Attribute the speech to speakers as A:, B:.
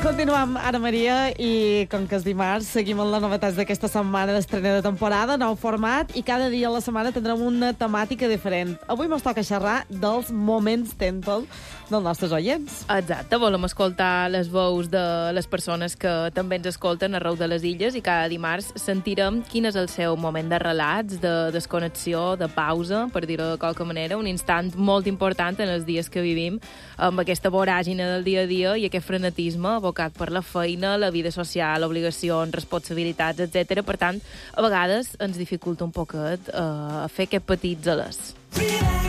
A: Continuem, Anna Maria, i com que és dimarts, seguim amb les novetats d'aquesta setmana d'estrena de temporada, nou format, i cada dia a la setmana tindrem una temàtica diferent. Avui mos toca xerrar dels moments temple dels nostres oients.
B: Exacte, volem escoltar les veus de les persones que també ens escolten arreu de les illes i cada dimarts sentirem quin és el seu moment de relats, de desconnexió, de pausa, per dir-ho de qualque manera, un instant molt important en els dies que vivim, amb aquesta voràgine del dia a dia i aquest frenetisme abocat per la feina, la vida social, obligacions, responsabilitats, etc. Per tant, a vegades ens dificulta un poquet fer aquests petits alers.